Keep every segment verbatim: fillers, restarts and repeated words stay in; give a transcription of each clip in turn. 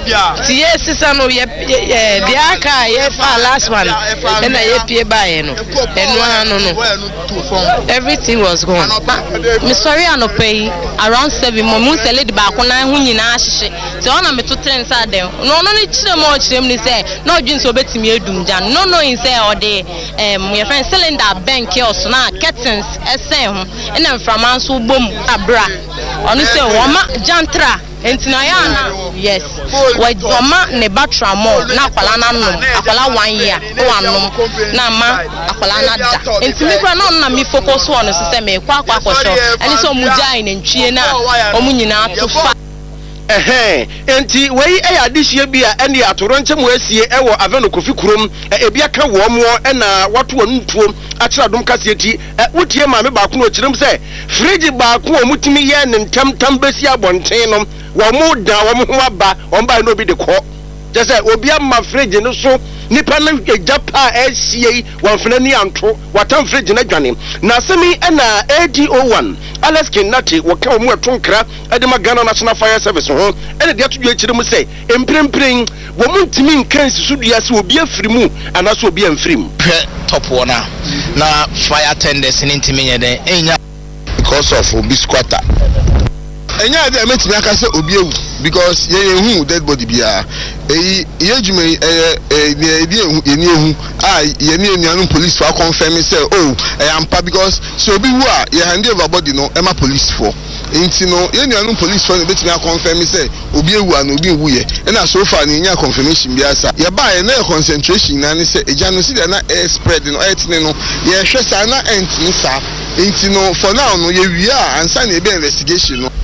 Yes, sisano ye the aka ye fa last one. And I ye by no. And no no. Everything was gone. Miss sorry I no pay around seven months a little back when I win in Ash. So on a two trends are there. No no need to much them say no jeans so bet me doom jan. No no in say or day um your friend selling that bank kiosk now curtains essay and then from Ansu boom abra. On say wama jantra. Entinayana yes wa oma ne batra mo na akwala na no akwala one year one no na ma akwala na da entimi kwa na na mi focus on so me kwa kwa kwosho ani so mujai ne ntwie na omu nyina to fa ehe enti wei e adihye bia ene atoro nche mo asie e wo Aveno Kofi Kurom e bia ka wo mo e na wato ntuo a kira dum kase eti wotie ma me ba ko no kirem se fridge ba ko o mutimi ye ne ntam tam besi abonten no wo mo da wo mo ho aba wo ba no bi de ko je se obi amma fridge no so nipa na ejapa asie wo fena ni anto watam fridge na dwane na semi e na A D O one Alex Kinati wo ka mo atonkra e de Ghana National Fire Service ho e de ato dwe kirem se emprempren wo muntimi nkan sisudua se obi afiri mu ana so obi amfiri mu top one na fire tenders in intimi den enya because of obi squatter enya dey metimi aka say obi ewu because ye hu dead body bia eh ye djuma eh eh dey ehu eni ehu ah ye ni enuanu police for confirm say oh eh ampa because so obi wu a ye hand over body no ema police for enti no ye enuanu police for betimi confirm say obi ewu an obi ewu ye na so far ni nya confirmation bia sa ye ba ye na concentration na ni say eja no si dey na air spread no etini no ye hwe sa na entini sa enti no for now no ye wi a ansa na e be investigation no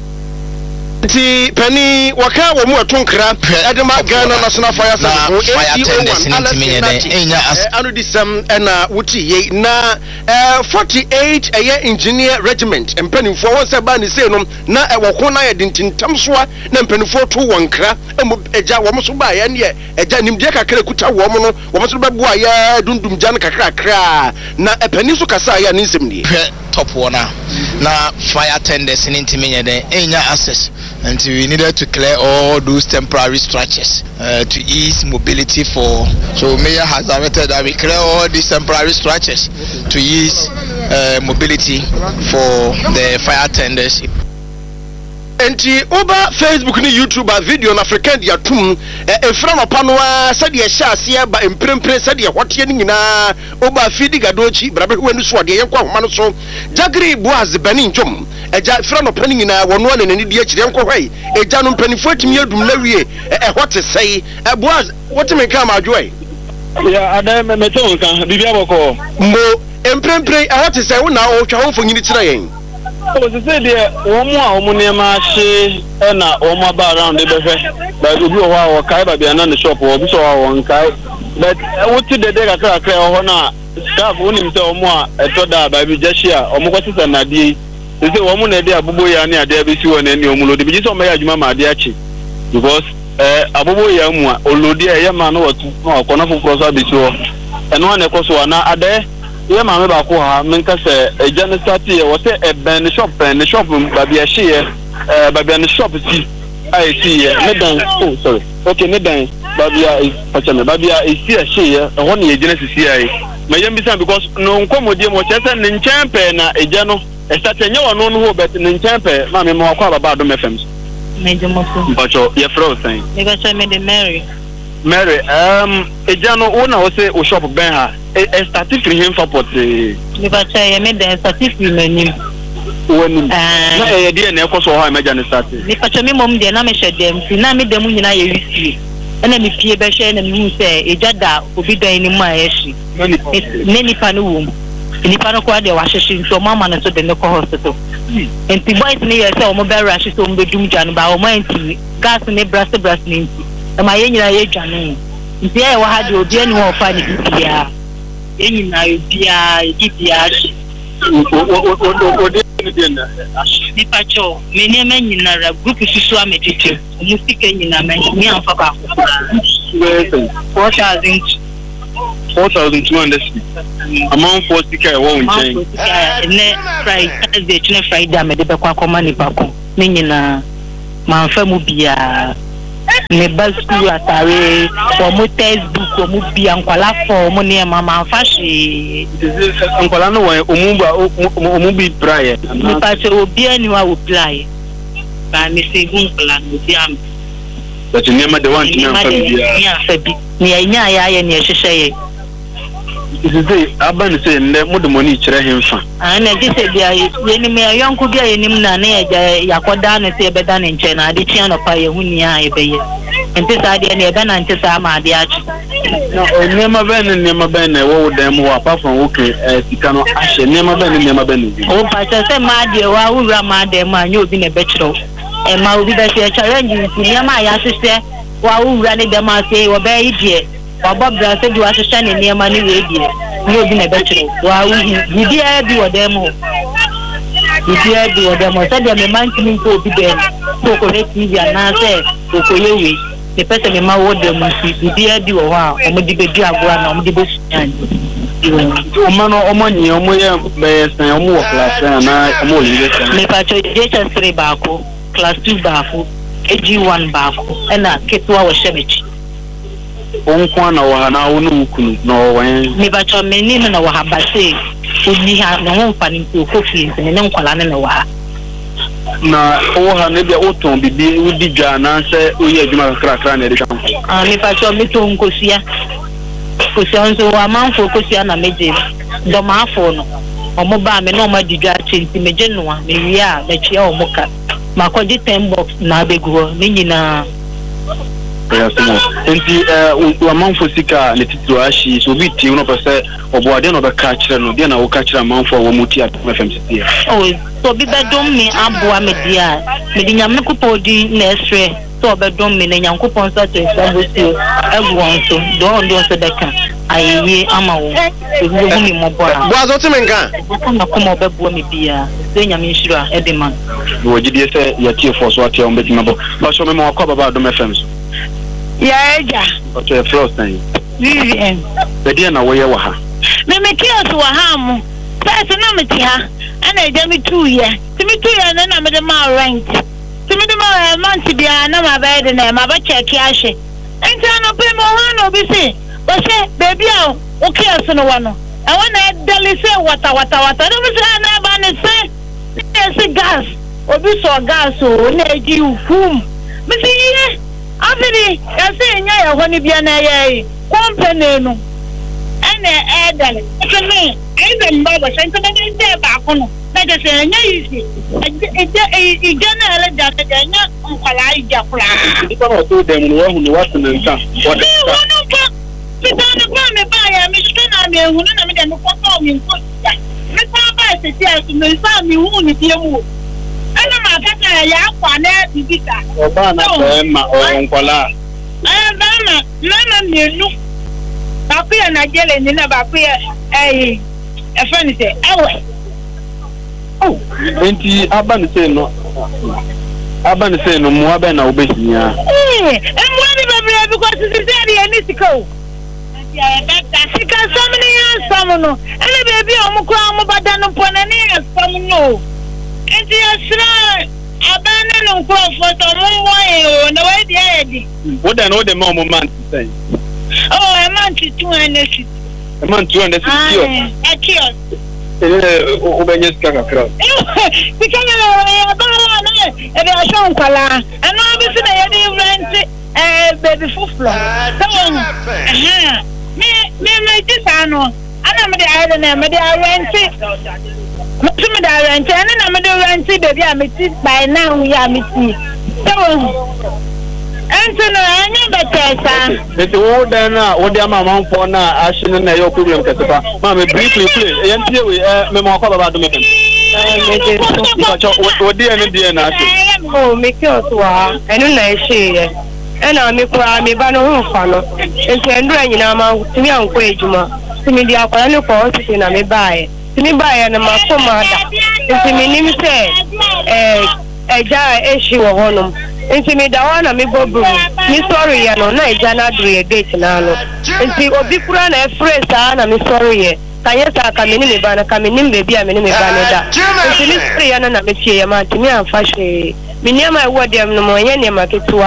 Ti pani waka wo mu atonkra edema Ghana National Fire Service fire tenders in intimi den enya anu disam na wuti ye na forty-eight eye engineer regiment empanifo won se ba ni se no na e woko na ye dintintam soa na empanifo to wonkra emu eja wo mo so ba ye ne eja nimdie kakra kuta wo mo no wo mo so be boa ye dundum jan kakra kra na epani so kasa ya ni nsem ni top one na fire tenders in intimi den enya access. And we needed to clear all those temporary structures uh, to ease mobility for. So Mayor has directed that we clear all these temporary structures to ease uh, mobility for the fire tenders. Enti oba Facebook ni YouTube a video na African dia tum e fra no panoa se de hya ase ba emprempre se de hwote ni nyina oba fidi gadochi brabe wani so de yenkwa homa no so Jagri Boaz bani ntwom eja fra no pani nyina wono na nani de akire yenkwa hwai eja no mpanifo atimi adum na wie e hwote sei e Boaz wote me ka ma adwoe ya ada me meto nka bibia boko mbo emprempre e hwote sei wo na o twa ho fonyini kire yen. Oh, they say the woman or money she and a woman bar around the buffet. But if you are a kai by the shop or so one kai. But what did the day I crack or not? Staff wouldn't tell more at Toda by Vijashia or Mokosis and Nadi. They say woman a dear Buboya near there be sure and any omulo. The Bijis of Mayajuma Diachi. Because a Buboya or Lodia Yaman or Konafu Prosa be sure. And one of course one are there. Yeah, mama ba ko ha menka se e jana start here what e ben shop ben shop ba bia hye eh ba bia no shop si ai si me dan oh sorry okay me dan ba bia is pacha me ba bia is si hye e ho ne e jana si ai me yam bisa because no nkomodie mo chese ne nchempe na e jano e start nya wono no ho bet ne nchempe ma me mo akwa baba do mfm me jomo so pacho ye fro sen me ga che me de Mary Mary um e jano wona wo se o shop ben ha e started for him for what the because I made the certificate name when na e dey na ekoso ho emergency start because me mom dey na me hye dem fi na me dem nyina ye wisi na me pie be hye na me hu say e jada obi dan ni mu a ye hye ne nipa no wom nipa no kwa dey wa hye so mama na so dey no hospital enti boys ni ye say o mo be rush so mo be dum jan ba o mo enti gas ni brass brass ni enti e ma ye nyina ye dwane nti e wa ha dey obi ani ho fa ni bia eni na bia bia o de na ni pacho me ne ma nyina ra group susu ametitu music nyina ma ni amfa ba four thousand four thousand two hundred amount for sticker won chain ne Friday de chine Friday me de be kwa koma ni ba ko me nyina ma fa mu bia me ba school atare o mo textbook o mo bia nkwala for mo ne mama fashi nkwala no wo mu ba o mu bi prayer me pa se obi ani wa wo play ba me se gun plan mo di am but nema de want na fa bia ya fa bi ne anya ya ya ne hyehyɛ ye Isise aban se nne mo de money kyerɛ hemfa ana gise bia ye ni me yonko bia ye nim na na ya yakoda na se beda ne nkyɛn na ade tia no pa ye huni a ye beye ente sa ade ne ebe na ente sa ma ade achi no nema ben nema ben na wo dem wo apart from okay sika no ahye nema ben nema ben o pa se ma ade wa wura ma ade ma anya obi na be kyerɛw e ma obi be se challenge nti nema ya sese wa wura ne dem ase wo be idie Baba brase di wa hyehyɛ ne nneɛma ne we die ne obi na bɛkyerɛ wa wuhi bibia bi wɔ dem ho bibia bi wɔ dem ho sɛ de me mantimi ko obi dem ko ko ne T V ana sɛ ko ko yewe ne pɛsɛ me ma wɔ dem si bibia bi wɔ hɔ a ɔmo di bedi agora na ɔmo di besuan ɔmo no ɔmo nyi ɔmo yɛ bɛyɛ sɛn ɔmo wɔ class na ɔmo wɔ university me pa cho J S three baako class two baako A G one baako ɛna ketewa wɔ hyɛbɛkyi onkwa na wa na wo no kunu no wen me ba cho me ni na wa ba se odi ha no ho mfa ni ko kofi ne ne nkwala ne wa na o ha ne bia o ton bibi o di dwa na se o ye adwuma kakra kakra na de twa ah me ba cho me to nkosia kosia nso wa manfo kosia na meje do ma afo no o mo ba me no ma di dwa chinti meje no a me wi a me chia o mo ka ma ko di ten box na beguo ne nyina yes mo enti eh wa manfo sika ne titiro ashi so bi ti no pese oboade no be ka kire no de na wo ka kire manfo wo muti at F M C T oh so bi bedom me aboa me dia me di nyam ko podi na esre so bedom me na nyankopon sa te sabosi egwon so do ndo so de ka ayi ama wo ewu hu mi mo bora bo azo te menka na ko mo bebo me bia se nyam nhiro a ede man wo gidie se ya tie for so atia on betima bo ba so me mo akwa baba do me F M so ya eja o te frost time Vivian be dia na wo ye wa ha me me kios wa ha mu first na me ti ha ana eja mi two year ti mi two year na na me de ma rent ti mi de ma month bia na ma ba de na ma ba check ahye enti ana pe mo ha no bi se o se baby a o kios no wa no e wona deli se wata wata wata no bi se na ba ne se se gas obi so gas o na eji ufum me se ye afiri yase nya ya honi bia na ye company no ene edale kene ebe mbaba sente na nde ba ko no na je se nya yisi e e general da da nya nkwala ija kula iko no to dem no hu no wat na nka wode wono pa pitana pa me ba ya me tena me hu na me de no ko to mi ko ya me pa ba se ti asu me sa mi hu ni die mu ana ma kaka ya kwa na bibita oba na pe ma o nkwala eh mama mama menu ba ku ya na jele ni na ba ku ya eh e fa ni se ewe oh enti aban se no aban se no mo aban na obehia eh e mo ni bebre because this is area ni siko ya beta sika so many years some no ele baby o mo kwa mo bada no pona ni some no enti asra abana no kwa foto mo wo na we dia di wo da no de ma mo man say oh a man to two hundred fifty a man two hundred fifty a kiosk eh o benye ska kakra because ya ba na e be aso nkwala ana bi se na ye di rent eh baby fuflo so eh me me me ji sano ana me de ayo na me de rent me da rent ana na me de rent baby a me ti by now ya me ti so ento no anya betesa eti wo da na wo de ama manfo na ahye na ye problem ketepa ma me briefly play ye ntie we me mo akwa baba do me pem wo de ene de na ahye oh me kios wa enu na ehye ye ena me kwa me ba no hu fa no ento endu anyina ma timi anko ejuma timi di akwa ne ko hospital na me bae timi bae na ma ko ma da timi nim se eh eja ehye wo honum nti me da wana me bobru ni sorry ya no na eja na do ye date na no nti obi kura na efre sa na me sorry ye kanye sa ka me ni me ba na ka me ni baby a me ni me ba ne da nti ni sorry ya na na me tie ya ma ti me amfa hwe me ni ma wo dem no mo ye ne ma ketua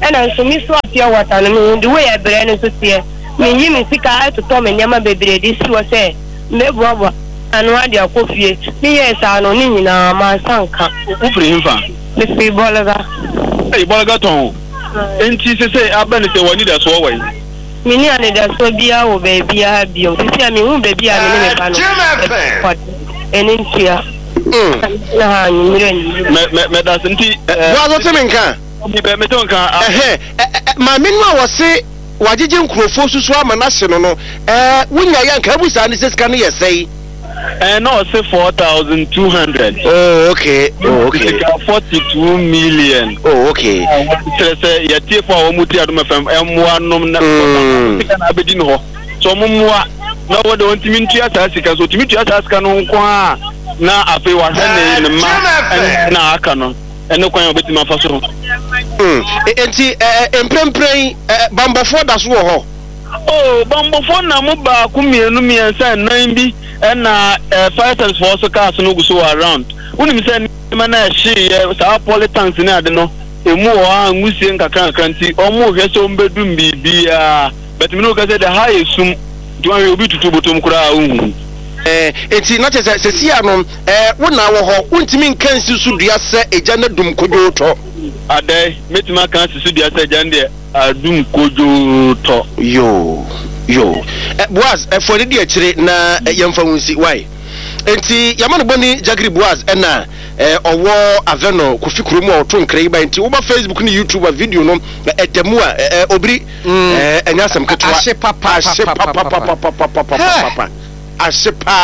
ɛna nso mi so apia water no the way ɛbrɛ no so teɛ me yi me sika ɛtotɔ me nyama bebree de si wɔ sɛ meboaboa ano ade akɔfie me yɛ saa no ne nyinaa ma sanka wofiri himfa me fi bɔlɔga ei bɔlɔga tɔn enti sɛ sɛ abɛne sɛ wani da so wɔ yi me ni ane da so bia wo baabi a bio sisi a me hu baabi a me ne me pa no ɛne ntia na ha nyimire ni me me da senti wa zo te me nka me be me to nka eh ma me no a wo se wagyeje nkrofo susu ama na hye no no eh wunya ya nka busa ne sesika no yesei eh no say four thousand two hundred oh okay oh okay forty-two million oh okay say say ya tie for wo muti adom fam emmoa nom na sika na abedi no ho so mommoa na wo de ontimi ntua sa sika so timi tua sa sika no nko a na afi wa hane ne ma na aka no ene kwan obeti ma fa so mm enti emprempren bambofo da so wo ho oh bambofo na mo ba ku mienu miensa nan bi na fighters for so cars no go so around unim say ma na hye sa politics ni ade no emu o angusie nkaka nkanti omo hwe so mbedum bibia but me no ka say the high sum do an obi tutu botom kura ohun eh eti na chese sesia no eh wona wo ho untimi nkansi su dua se eja na dum kojo to ade metima kan si su dua se eja nde adum kojo to yo yo eh boaz eh for di akire na yemfa hunsi why enti yamano boni jagri boaz eh na eh owo aveno kofi kromu a oto nkrai ba enti wo ba Facebook ni YouTube video no edemu a eh obri eh enya sam ketwa ashe papa ashe papa papa papa papa papa ashe pa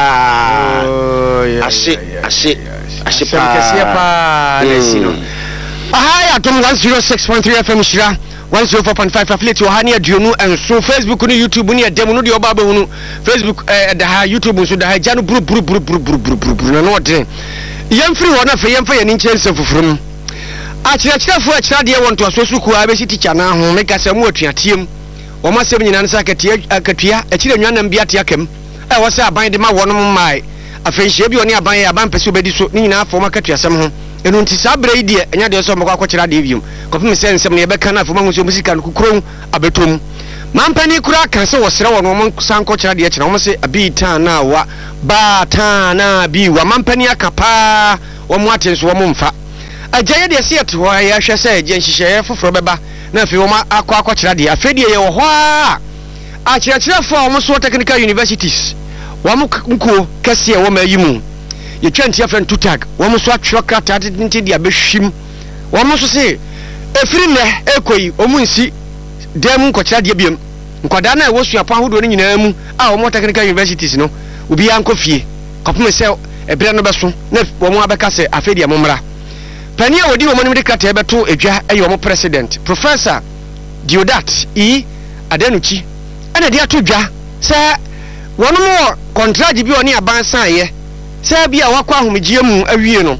ashe ashe ashe pa lesino ahaya tom one oh six point three F M shira one oh four point five affiliate yo hania duonu enso Facebook ni YouTube ni edem no de oba ba hunu Facebook eh da ha YouTube so da ha janu bru bru bru bru bru bru bru na no de yemfiri ho na fe yemfa ye ni nchense fufurum a kire kire fu a kire de won to asosu ku a be shi teacher na ho meka se mu atuatiem wo ma sem nyina nsa akatia akatua a kire nwanam bi atia kam e wo se aban de ma wonom mai afenhie bi oni aban ya aban pese obedi so ni nyina afo ma katuasem ho enu nti sabre ide enya de so mako akokira de bium kofim se nsem ne be kana afo ma nso musika no kukron abetom mampani kura kan se wo sere wo no mo sanko kira de kira wo se abi ta na wa ba ta na bi wa mampani akapa wo mo atenso wo mo mfa agye de se eto ho ya hwe se agye nhihye foforo beba na afi wo ma akọ akokira de afedi ye wo ho a a kira kira fo wo so technical universities wo mo nko kase wo ma yimu ye twenty afren two tag wo mo so atwero krata tinti de abehwim wo mo so se efiri ne ekoyi omunsi dem nkokira de biem nkoda na wo suapo ahodo ni nyina mu a wo mo technical universities no obi an kofie kopum se ebere no beso na wo mo abeka se afedi amomra pani a wodi wo mo ni de krata ebeto edwa ayi wo mo president Professor Diodat E Adenuchi ana de ato dwa se wono mo contract bi oni aban san ye se bia wakwa ahomgie mu awie no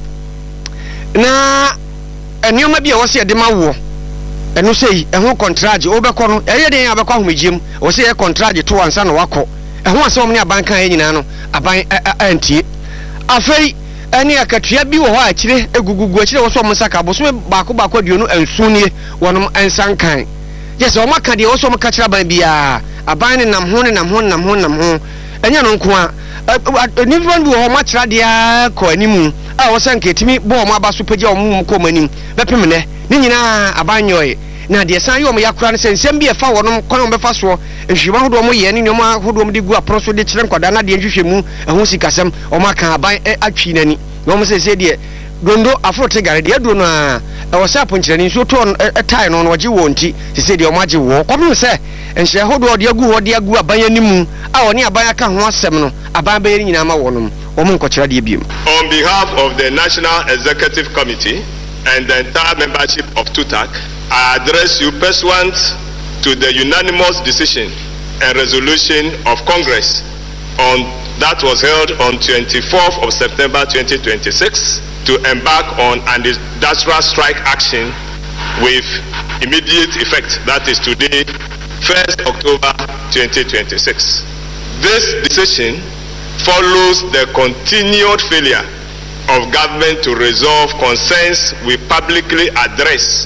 na enioma bia wo se de ma wo eno sei eho contract wo bekọ no eye den abekọ ahomgie mu wo se ye contract to ansa no wakọ eho ase omni aban kan ye nyina no aban antie afei eni akatua bi wo ho a kire egugugu akire wo so mo saka bo so baako baako duonu ansunie wonom ansan kan yes o maka de wo so mo ka kira ban bia aban ne nam ho ne nam ho nam ho nam ho enya no nko a nifan bi wo ma kira de akọ animu a wo san ketimi bo mo aba so pagya wo mo ko manim bepem ne ni nyina abanyoe na de san yo mo yakura ne sensem bi e fa wonom kwan be fa so ehwima hodo mo ye ne nyoma hodo mo de gu apro so de kire nkwada na de nhwehwemu eho sikasem o ma kan aban atwi nani no mo se se de dondo afrote gare de do no a e wo sa ponkyerani nso to tai no no oje wo nti se se de o ma je wo kwapem se enhye hodo de agu ho de agu aban animu a oni aban aka ho asem no aban be nyina ma wonom o mo nkokyera de biem. On behalf of the National Executive Committee and the entire membership of TUTAC, I address you pursuant to the unanimous decision and resolution of Congress on that was held on twenty-fourth of September twenty twenty-six to embark on an industrial strike action with immediate effect, that is today, first October twenty twenty-six. This decision follows the continued failure of government to resolve concerns we publicly address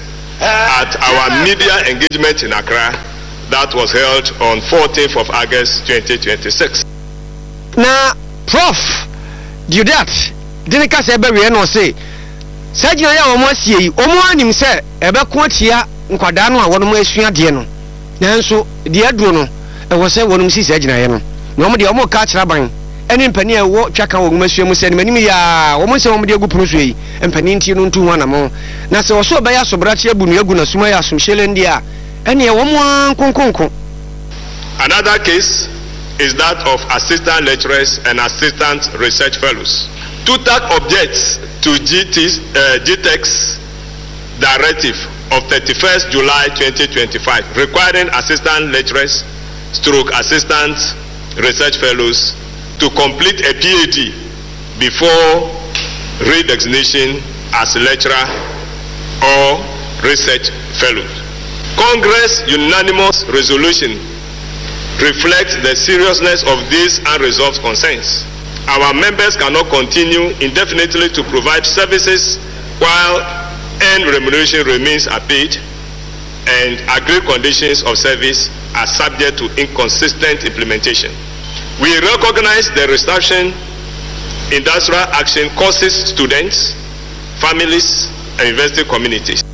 at our media engagement in Accra that was held on fourteenth of August twenty twenty-six. Now, Prof Deodat didn't cast a berry and say, Sajina almost ye, Omo him said, Eba Quatia, Nquadano, one more Diano. Nanso, the Adrono, and was said one see Sajina. Normally, Omo catch Rabine, and in Penia walk Chaka or Monsieur Musen, Menimia, almost on the Gupusui, and Penintian to one more. Nasa also by us, Bratia Bunyaguna, Sumaya, some Shelendia, and near one more Conconco. Another case is that of assistant lecturers and assistant research fellows. T U T A C objects to G T, uh, G T E C's directive of thirty-first July twenty twenty-five requiring assistant lecturers stroke assistant research fellows to complete a PhD before redesignation as lecturer or research fellow. Congress unanimous resolution reflects the seriousness of these unresolved concerns. Our members cannot continue indefinitely to provide services while earned remuneration remains unpaid and agreed conditions of service are subject to inconsistent implementation. We recognize the restriction industrial action causes students, families, and university communities.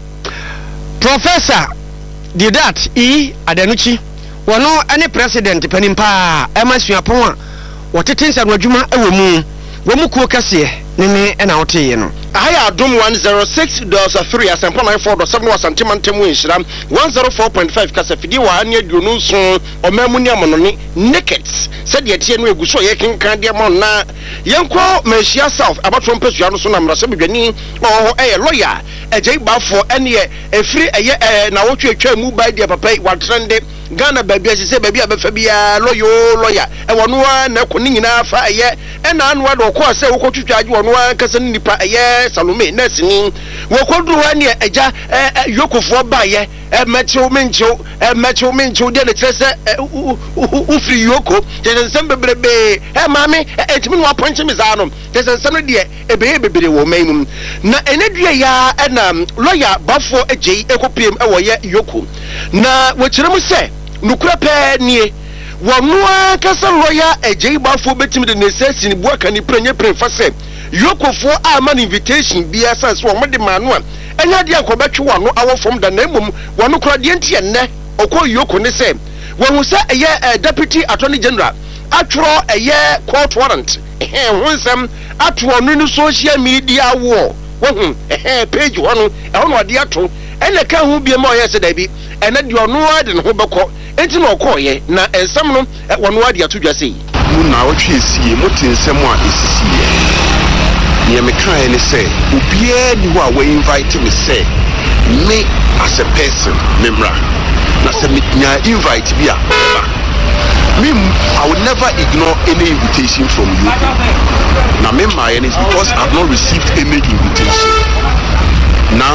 Professor Deodat E. Adenuchi, wano any president penimpa emasuapon watete nsa no adwuma ewo mu wo mu kuo kase ne ne na wote no ahaya adom one oh six point three asempa nine four point seven wasantimantem wenhira one oh four point five kasafidi wa ane aduonu so omamu ne amonone naked said ye tie no eguso ye kenkan de amon na yenko Manhyia South abatro mpesua no so na mrase bedwani oh eh lawyer ejei bafo ene efiri eye na wotwe atwa mu bai de papa wa trende Ghana baby asise baby abefa bia lawyer lawyer e wono na ko ni nyina fa eye e na anu ado ko ase wo ko twitwa age wono kasa nipa eye Salome nurse ni wo ko du ha ne eja yokofo ba ye e mecho mencho e mecho mencho de le trese u free yoko de nsem bebrebe e mame etimi no aponche mi za no de nsem no de e be bebere wo manmum na enedua ya e na lawyer bafo ejei ekopiem e wo ye yoko na wo kire mu se nukura pe nie wono akasa lawyer ejei bafo betimi de nesesi ni buaka ni prenye prefa se yokofo a man invitation bia sense wo mede manu a enya de akobetwe wano awo from da na emum wono kura de ntie enne okọ yoko ne se wo se eye deputy attorney general atro eye court warrant eh wonsem atro no ni social media wo wo eh page wono e wono ade ato ene ka hu bia ma oye se da bi ene de ono ade ne ho bekọ enti na okoye na ensem no wono ade ato dwa sei mu na wotwe sie motinsem a esisi ye me kan any say obia ni wa we invite me say me as a person memra na say me nya invite bia me I would never ignore any invitation from you na me my is because I've not received any invitation now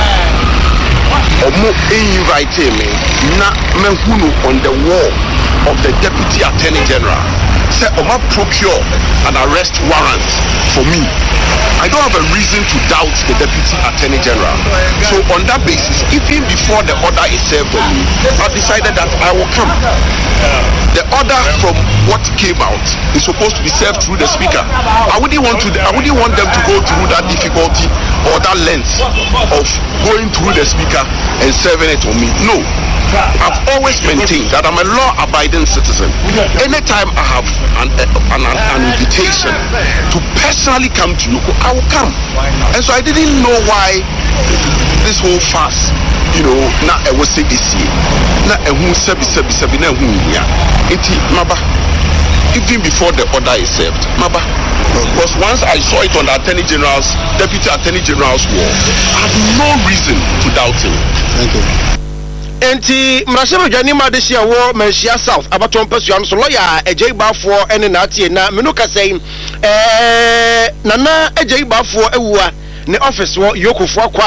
omo invite me na me hunu on the wall of the deputy attorney general say omo procure an arrest warrant for me. I don't have a reason to doubt the Deputy Attorney General. So on that basis, even before the order is served on me, I've decided that I will come. The order from what came out is supposed to be served through the speaker. I wouldn't want to I wouldn't want them to go through that difficulty or that length of going through the speaker and serving it on me. No. I've always maintained that I'm a law-abiding citizen. Anytime I have an, an, an, an invitation to personally come to Yoko, I will come. And so I didn't know why this whole fuss, you know, na I was saying this year, na I who sabi sabi sabi na who ya. Iti maba. Even before the order is served, maba. Because once I saw it on the Attorney General's, Deputy Attorney General's wall, I have no reason to doubt him. Thank you. Enti mrasebe dwani ma de hia wo Manhyia South abaton pasua no so lawyer ejei bafo ene na atie na menu kasei eh nana ejei bafo ewua ne office wo yokofo akwa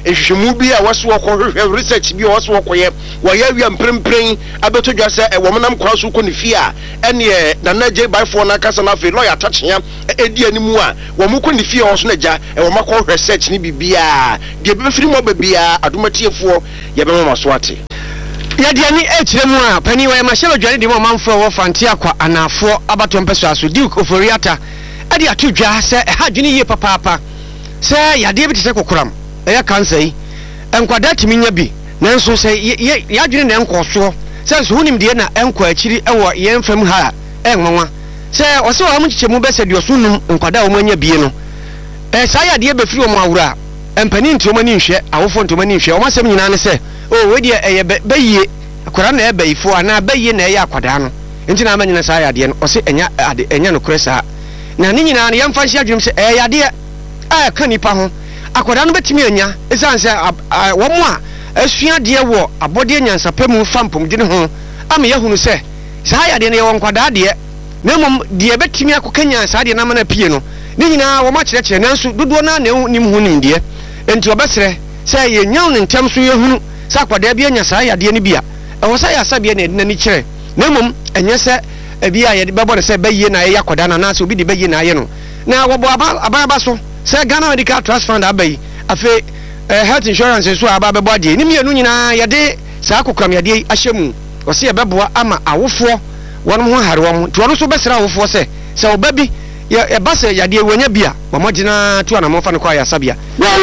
ehwehwemu bi a wɔso wɔkɔ research bi a wɔso wɔkɔyɛ wɔyɛ awia mprempren abeto dwa sɛ ɛwɔ monam kwa so kɔ ne fie a ɛne nana gye baifoɔ na kasa na afei lawyer takyea edi animu a wɔn kɔ ne fie hɔ so na gya ɛwɔ makɔ research ne bibia deɛ bɛfiri mu babia adomatiefoɔ yɛbɛma ma so ate yɛdeɛ ne ɛkyerɛ mu a pani wɔ yɛmahyɛ badwane de ma ɔmanfoɔ wɔ fante akwa anafoɔ abatɔ mpɛso aso duke oforiata ɛde ato dwa sɛ ɛha dwene yie papaapa sɛ yadeɛ bi te sɛ kokoram ɛyɛ kansa yi nkwadaa tumi nya bi nanso sɛ yɛadwene na ɛnkɔ soɔ sɛ so wonim deɛ na ɛnkɔ akyiri ɛwɔ yɛn fam ha ɛnwanwa sɛ ɔsɛ wɔn kyekyɛmu bɛsɛ deɛ ɔso num nkwadaa a wɔn anya bie no ɛɛ saa yadeɛ bɛfiri wɔn awura mpanin ntoma ni nhwɛ awofo ntoma ni nhwɛ wɔn asɛm nyinaa ne sɛ o we deɛ ɛyɛ bɛyie akwadaa na ɛbɛ yifo anaa bɛyie na ɛyɛ akwadaa no nti na ama nyina saa yadeɛ no ɔsɛ ɛnya ade ɛnya no korɛ saa na ne nyinaa no yɛmfa nhyɛ adwene sɛ ɛyɛ yadeɛ a ɛka nipa ho akwadaa no bɛtumi anya ɛsiane sɛ wɔn a asua deɛ wɔ abɔdeɛ nyansapɛ mu fa mpɔmdwene ho ama yɛhunu sɛ saa yadeɛ no yɛwɔ nkwadaa deɛ na mmom deɛ bɛtumi akɔka nya saa deɛ no ama no apue no ne nyinaa wɔn akyerɛkyerɛ nanso dodoɔ no a na nim ho nimdeɛ enti ɔbɛsrɛ sɛ yɛnyaw ne ntɛm so yɛhunu sɛ akwadaa bi anya saa yadeɛ no bi a ɛwɔ sɛ yɛasabeɛ na ɛde n'ani kyerɛ na mmom ɛnyɛ sɛ ebi a yɛde bɛbɔ no sɛ bɛyie na ɛyɛ akwadaa no anaasɛ obi de bɛyie na ayɛ no na wɔbɔ abayaba so sɛ Ghana Medical Trust Fund aba yi afei health insurance nso aba bɛbɔ adeɛ ne mmienu nyinaa yɛde saa kokoram yadeɛ yi ahyɛ mu ɔsɛ yɛbɛboa ama awofoɔ wɔnom ho hare wɔn nti wɔn nso bɛsrɛ awofoɔ sɛ sɛ ɔba bi yɛba sɛ yadeɛ wɔnya bi a wɔmɔgyina to anamɔfa no kɔ ayɛ asabea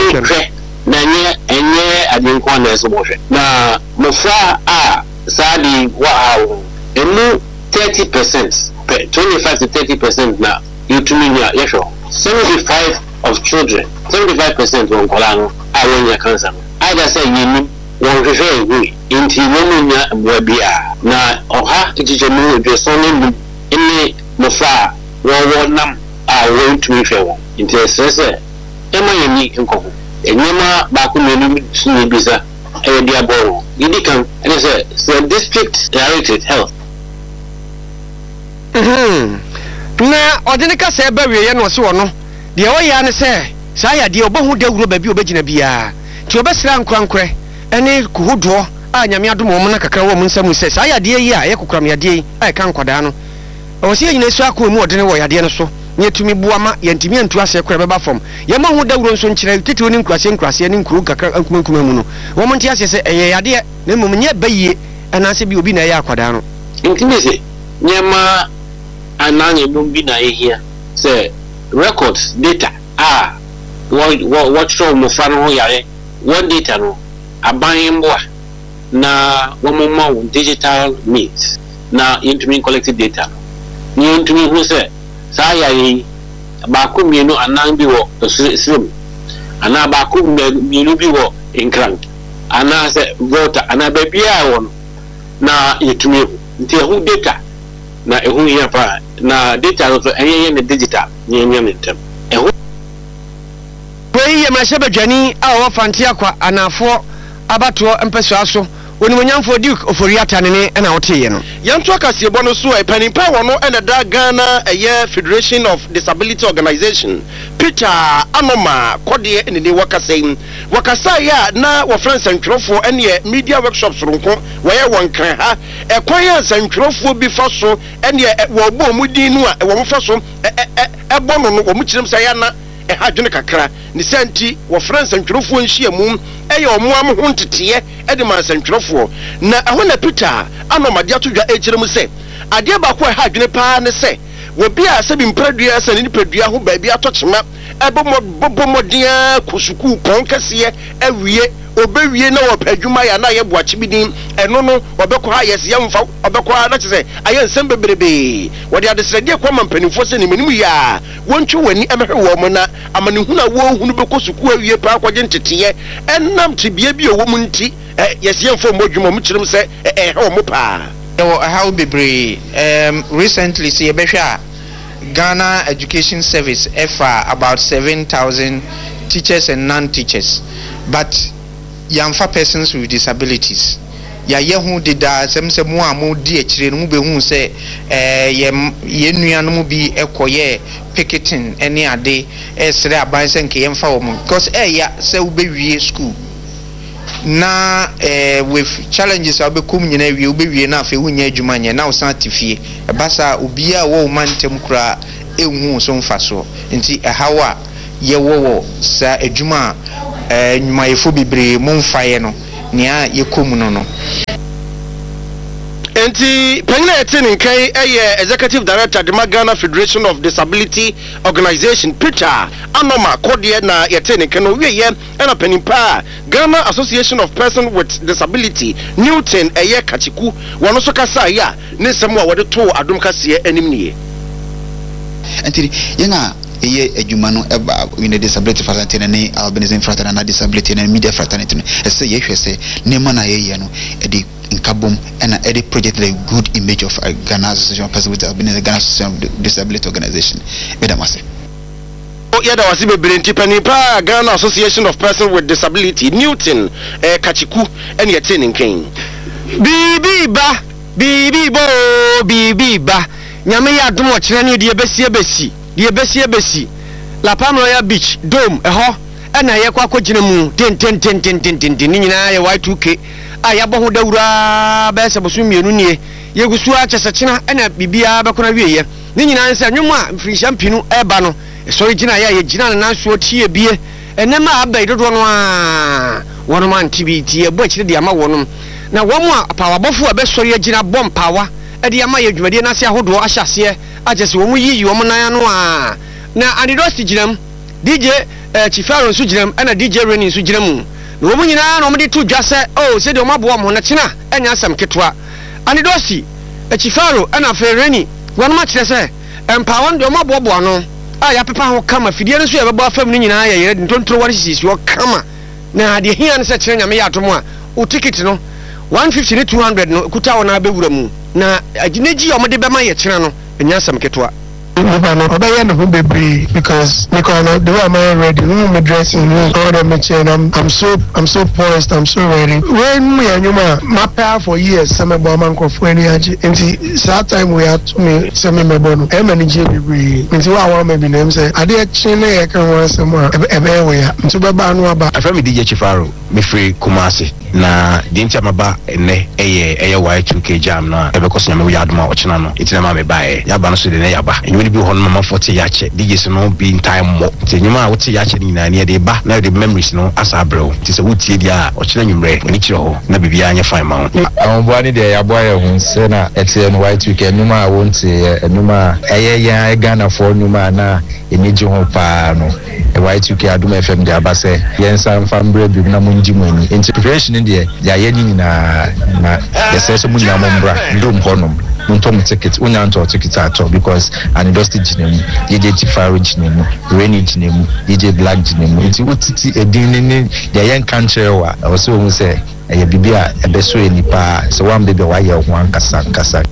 na ɛnyɛ ɛnyɛ adenkwa na ɛso bɔhwɛ na mmɔfra a saa de wa awo ɛmu thirty percent twenty-five to thirty percent na yɛtumi nya yɛhwɛ seventy-five of children seventy-five percent wɔ nkɔlaa no a wɔnya cancer no either sɛ yɛnim wɔn hwehwɛ ɛhui nti wɔn nya mmoa bi a na ɔha kyekyɛ mu aduɔson ne num ne mmɔfra a wɔwɔ nam a wɔntumi hwɛ wɔn nti ɛsrɛ sɛ ɛma yɛni nkɔ ho enyema baako mmienu sunu bisa ɛyɛ di abɔɔ yidi kan ɛne sɛ sɛ district directed health na ɔde ne kasa ɛbɛ wieɛ na ɔse wɔ no deɛ ɔyɛ ne sɛ saa yadeɛ ɔbɛhu dawuro baabi ɔbɛgyina biara nti ɔbɛsra nkorankorɛ ɛne kohodoɔ a nyame adom wɔn na kakra wɔ mu nsɛm sɛ saa yadeɛ yi a ɛyɛ kokoram yadeɛ yi a ɛka nkwadaa no ɔwɔ sɛ yɛnyina su akɔ mu ɔde ne wɔ yadeɛ no so nyetumi buama yɛntimi antu asɛ kora bɛba fam yɛma ho dawuro nso nkyerɛ tete ne nkurase nkurase ne nkuru kakra ankuma nkuma mu no wɔn nte asɛ sɛ ɛyɛ yadeɛ na mmom nyɛ bɛyie anaasɛ bi obi na ɛyɛ akwadaa no ntimi sɛ nyɛma ananye num bi na ehia sɛ records data a wɔ wɔ wɔtwerɛ mmɔfra no ho yare wɔn data no aban mboa na wɔn ma wɔn digital means na yɛntumi collect data no yɛntumi hu sɛ saa yare baako mmienu anan bi wɔ esirim anaa baako mmienu bi wɔ nkran anaa sɛ volta anaa baabi a wɔ no na yɛtumi ehu nti ehu data na ehu yɛ pa na data no so ɛyɛ yɛ ne digital nyɛ nyɛ ne ntɛm ehu wei yɛ mahyɛ badwani a wɔwɔ fante akwa anafoɔ abatoɔ mpɛsoa so onimonyamfo Duke Oforiata ne ne ɛna woteɛ no yanto akasiebɔ no so ɛpanimpa wɔ no ɛna da Ghana ɛyɛ Federation of Disability Organization Peter Anoma kɔdeɛ ɛne ne wakasa yi wakasa yi a na wɔfrɛ nsɛntwerɛfoɔ ɛne media workshops ronko wɔyɛ wɔn kan ha ɛkwan yɛ nsɛntwerɛfoɔ bi fa so ɛne wɔbɔ mu din no a wɔn fa so ɛbɔ no no wɔn kyerɛm sɛ yana ɛha dwene kakra ne sɛnti wɔfrɛ nsɛntwerɛfoɔ nhyia mu ɛyɛ ɔmo am ho nteteɛ ɛde ma nsɛntwerɛfoɔ na ɛho na Peter Anoma de ato dwa ɛkyerɛ mu sɛ adeɛ baako a ɛha dwene paa ne sɛ wɔbi a sɛ bi mpadua sɛ ne nipadua ho baabi atɔkyema ɛbɔ mmɔden kɔ sukuu pɔn kɛseɛ awie obewie na wɔpɛ adwuma yɛ na yɛ boakye bi din ɛno no wɔbɛkɔ ha yɛsɛ yɛmfa wɔbɛkɔ ha na kyerɛ sɛ ayɛ nsɛm bebrebe wɔde adesrɛdeɛ kɔ ma mpanimfoɔ sɛ nimanim yɛ a wɔntwe w'ani ɛmɛhwɛ wɔ mo na amanehunu a wɔhunu bɛkɔ sukuu awie paa kɔgye nteteɛ ɛnam tebea bi a wɔ mu nti yɛsɛ yɛmfa mmɔ adwuma mu kyerɛm sɛ ɛhɛ wɔ mo paa ɛwɔ ɛhaw bebree um, recently sɛ yɛbɛhwɛ a Ghana Education Service ɛfa about seven thousand teachers and non-teachers but yamfa persons with disabilities ya yehu deda sem se mu a mu di akire no mu behu se eh ye nua no mu bi ekoye picketing ene ade esre aban se nke yemfa wo mu because eh ya se wo bewie school na eh, with challenges a obekum nyina wie obewie na afa hunya adwuma nye na osan tifie ebasa obi a wo man tem kura ehu so mfa so nti ehawa ye wo sa adwuma eh nwumayefo bibre momfaye no nia yekom no no. Enti pengina etini nkai eye executive director the Ghana Federation of Disability Organization Peter Anoma Kodie na yetini kano wiye ena penimpa Ghana Association of Persons with Disability Newton eye kachiku wano so kasa ya ne semu a wode to adom kase anim nie. Enti yenga eye adwuma no eba in disability fraternity ne albinism fraternity na disability na media fraternity no ese ye hwese ne ma na ye ye no edi nkabom and a project a good image of uh, Ghana Association of Persons with Disability, Ghana Association of Disability Organization. Medamase. Oh, yeah, that was a brilliant panipa Ghana Association of Persons with Disability, Newton, eh, Kachiku, and Yatin King. Bibi ba, bibi bo, bibi ba. Nyamia dumo chirani di ebesi ebesi, di ebesi ebesi. La Palma Beach, Dome, a ho, and I yakwa kojinamu, ten ten ten ten ten ten ten, nina Y two K. Ayabo ho dawura ba sabosu mienu nie yegusu a chesechina ena bibia be kona wieye ni nyina nsa nwum a mfiri champinu eba no so gina ya ye gina na so tie bie enema abai dodo no a wono man tibiti e bo akire de ama wonom na womu a pawabofo a be sori gina bom pawa e de ama ye dwumade na se ahodo ahyase agese womu yiyi womu nan no a na anidosi ginam D J eh, Chifaro nso ginam ena D J Reni nso ginam no mu nyina no mde to dwa se oh se de o mabo mo na kina enya asam ketwa ani dosi Chifaro ana Fereni wonu ma kire se empower de o mabo bo no a ya pepa ho kama fidie no so ya bebo afam ni nyina ya yere ntontro wari sisi o kama na de hia no se kire nyame ya atomo a o ticket no one fifty ne two hundred no kuta wona bewura mu na agineji o mde be ma ye kire no enya asam ketwa. Because because the way I'm ready, I'm dressing, I'm I'm so I'm so poised, I'm so ready. When me and you my pair for years, some about man for any age. And that time we had to me some me bono. I'm an engineer. Into what I want maybe name say. I did China. I can want some more. Ebe we. Into baba no aba. I found D J Chifaro. Me free Kumasi. Na dincha maba ene eye eye Y two K jam na. Ebe kosi nyame we aduma ochina no. Itina ma me bae. Ya ba no so de ne ya ba. Enwe bi ho no mama forty yache. D J so no be in time mo. Te nyuma wote yache ni na ne de ba. Na de memories no asa bro. Ti se wotie dia ochina nwumre. Ni kire ho. Na bibia anya fine ma. Awon bo ani de ya bo ya hu se na ete no Y two K nyuma wonte enuma eye ya Ghana for nyuma na eniji ho pa no. Y two K aduma F M de abase. Yensa mfambre bi na munji mu ani. Inspiration de ya ye ni na na yese so munya mombra ndom honom ntom ticket unya nto ticket ato because and dusty jinemu D J Chifaro jinemu Rainy jinemu D J Black jinemu nti utiti edin ne ya yen country wa also hu se e bibia ebeso enipa so one baby wa ye ho ankasa ankasa.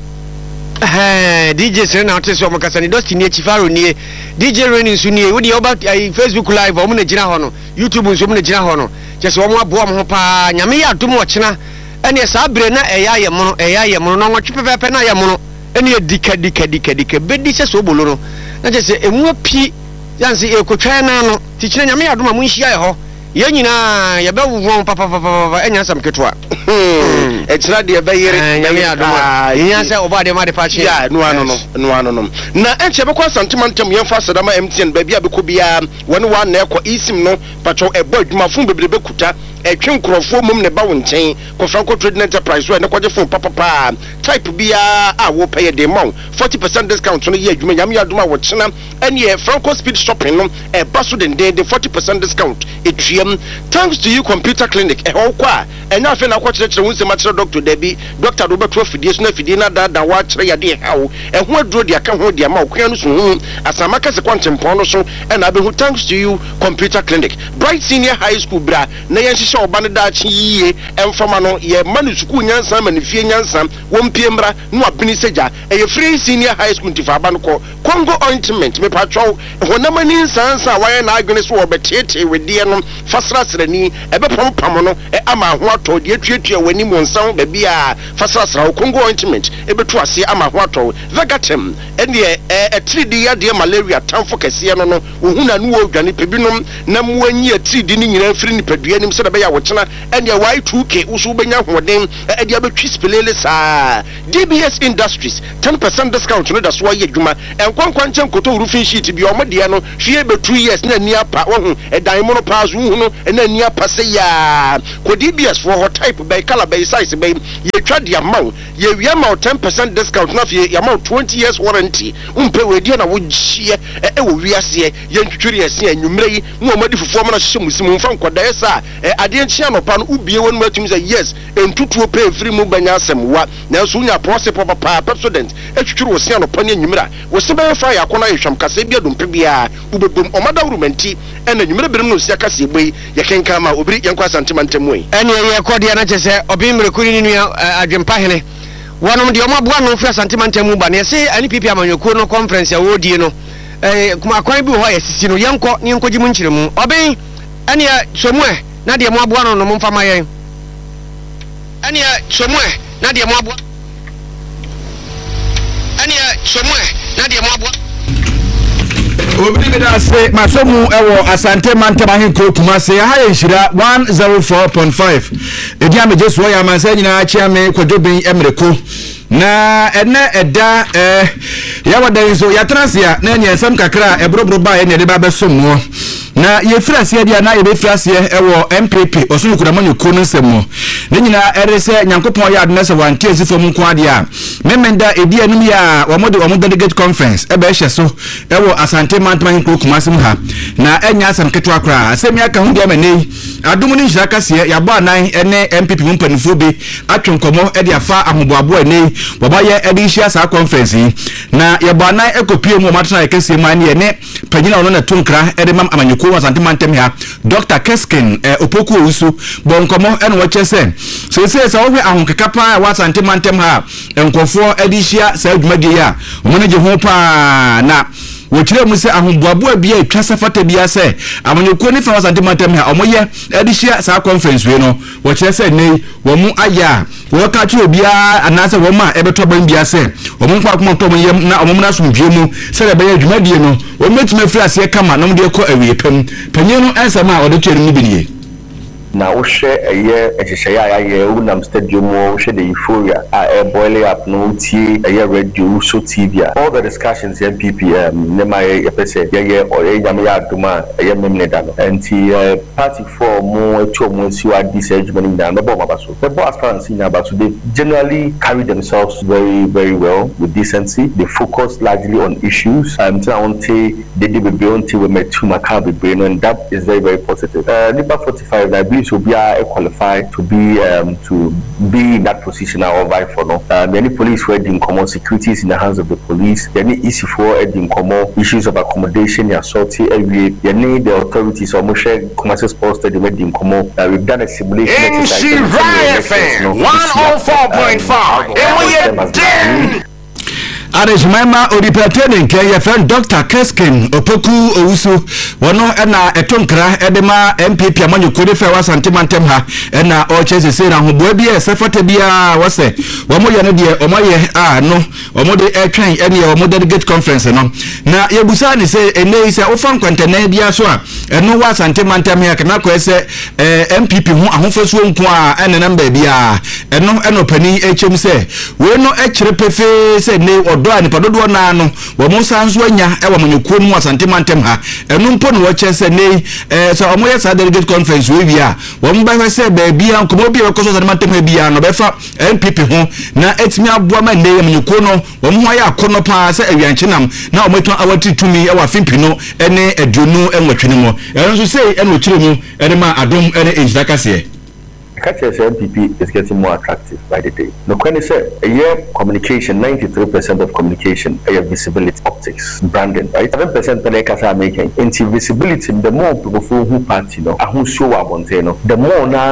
Eh D J Serena Otis o makasa ni Dusty ni Chifaro ni D J Rainy nso ni we dey about Facebook live o mu na gina ho no YouTube nso mu na gina ho no kese o mu abo am ho pa nyame ya dum o kina ene sa bre na eya ye mono eya ye mono no nwotwe pepepe na ye mono ene dika dika dika dika bedi se so bolo no na kese emu api yanse e kotwa na no ti kina nyame ya dum a mu nhia ye ho ye nyina ye be won papa papa enya sam ketwa e tira de be yere nyame ya dum a nya se oba de ma de pa chi ya no ano no no ano no na enche be kwa santimantam ye fa sadama M T N ba bia be ko bia woni wa na ekọ isim no pacho e bo adwuma fun bebrebe kuta etwe nkrofo mum ne ba wo nchen ko Franco Trading Enterprise we ne kwaje fun papa pa type bia a wo pay de mon forty percent discount no ye adwuma nyame adwuma wo chena ene Franco Speed Shopping no e baso den den de forty percent discount etwiem thanks to you computer clinic e ho kwa enya afi na kwa kire kire wonse ma kire doctor Debi doctor do beto afidie so na afidie na da da wa kire ya de hawo e ho aduro de aka ho de ma okua no so hu asamaka se kwantempon no so e na be hu thanks to you computer clinic Bright Senior High School bra na yen hye oba da chi yie emfama no ye manu school nyansa manifie nyansa wompie mra no abini seja e free Senior High School ntifa aba no ko Congo ointment me patcho honamani nsansa waye na agene so obetete wedie no fasra srani ebe pam pam no e ama ho atode atwetwe etua wani mo nsan ba bia fasasra Congo ointment ebetu ase ama ho atɔ Vegatem ene e tridi ya de malaria tamfo kɛse no no ohuna no odwane pebinom na mo anyi tridi ni nyina firi ni padua nim se da be ya wokyena ene Y two K usu benya hoden e de abetwi spelele saa D B S Industries ten percent discount no da so ye dwuma enkonkwan chen koto roofing sheet bi omode no hwe be two years na ni apa wo hu edan mo no pass hu no na ni apa se ya ko D B S for hot type by color by size by ye twa dia maw ye wi ama ten percent discount na fie ya maw twenty years warranty umpe we dia na wo hie e wo wiase ye ntwitwiri ese anwumre yi mo omadi fufuo mo na hye musimu mfa nkoda esa ade nchia no pa no ubie wonu atum say yes entutuo pay free mu banya asem wa na so nya process papa pa president etwitwiri wo se no pa ne anwumra wo se be fa ya kona ehwam kase bia dompe bia ubebom omada urumanti ena anwumre birim no sia kase egbe ye kenka ma obiri yenkwa santimantem we ene ye kodi na chese obimre kuri ni nua adwempa hene wonom de omaboa no fra santimantem mu ba ne se ani pipi amanyoko no conference ya wodie no eh kuma kwan bi ho ya sisi no yenko ni enkogi mu nkyire mu oben ene somue na de mo aboa no no mfa ma yen ene somue na de mo aboa ene somue na de mo aboa Obini bida se masomu ewo Asante Mantema hinko Kumase ha yenhira one oh four point five edi ameje so ya mansa nyina achia me kwadobin emreko na ene eda eh ya wadan so ya transia na enye nsam kakra ebrobro ba ye ne de ba besomo na ye frase dia na ye be frase ewo M P P osunu kudamanyo ko no nsemo ne nyina erese nyankopon ya adna se wanti ezifo mu nko ade a memenda edi anum ya wamode wamode delegate conference ebe ehye so ewo Asante Mantema hinko Kumase mu ha na enya asam keto akra asemi aka hu dia mane adum ni nhira kase ya bo anan ene M P P mu mpanifo bi atwenkomo ede afa ahoboabo ane wabaye edishia sa conference na ye bo anan ekopie mu matana kase mani ye ne panyina ono na tunkra ede mam amanyeko Asante Mantema ha Doctor Keskin eh, opoku osu bonkomo ene wo chese so se se wo hwe ahonkeka pa wa Asante Mantema ha enkofo edishia sa adwumade ya omo ne je ho pa na wotire mu se ahomboabo bia etwa safata bia se amanyeko ni fa Asante Mantema ha omoye edishia sa conference we no wo kire se nei wo mu aya wo ka chi obia anase wo ma ebeto ban bia se omo nkwa kuma to yem na omo na somdwe mu se le baya adwumadie no wo metime frɛ ase kama no de ko awie pam panye no ansama a ɔde twere mu bidie na wo hwɛ ɛyɛ ɛhyehyɛ ya ya unam stadium wo hwɛ the euphoria a boiling up no tie ɛyɛ radio so T V all the discussions M P P um ne ma yɛ pɛsɛ yɛ or yɛ nyame ya adoma ɛyɛ memne da no nti party for mo eto mo si wa this adwuma na no bo ma baso the boss fans in about they generally carry themselves very very well with decency. They focus largely on issues um so I want to they did be on to we met to Maccabi brain and that is very very positive. uh number forty-five I believe will be uh, qualified to be um, to be in that position or vie for no. Um, any police were in common securities in the hands of the police. Any issue for in common issues of accommodation, assault, every you need the authorities or Moshe Kumase Sports Stadium in common. Uh, we've done a simulation exercise. one oh four point five. Arejimema oripatene nke ye friend Doctor Keskin opoku owusu wono na etonkra edema M P P amanyoko de fe wa Asante Mantema ha na o chese se na hobo bia sefata bia wose womo ye no de omoye a no omo de etwen ene omo delegate conference no na yebusa ni se ene se ofan kwantena bia so a eno wa Asante Mantema ya kana ko ese M P P hu ahofasuo nko a ene namba bia eno eno pani echem se we no ekire pefe se ne do ani padodo na no wo mo sanso anya e wo manyekuo mu Asante Mantema ha enu mpo no wo chese nei eh so omo ye sa delegate conference we bia wo mo ba hwese ba bia nkomo bia ko so Asante Mantema bia no be fa M P P ho na etimi aboa ma nei manyekuo no wo mo ya akono pa se awianchenam na wo meton awati tumi e wa fimpi no ene aduonu enwatwene mo eno so sei ene okire mu ene ma adom ene enjida kase Catch M P P is getting more attractive by the day. No, when they say a year communication, ninety-three percent of communication, a year visibility, optics, branding, right? seven percent of the are making. Into visibility, the more people who party, no, who show up on, the more now